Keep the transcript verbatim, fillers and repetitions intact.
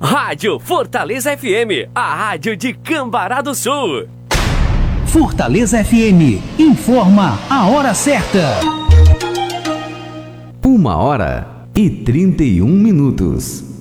Rádio Fortaleza F M, a rádio de Cambará do Sul. Fortaleza F M, informa a hora certa. Uma hora e trinta e um minutos.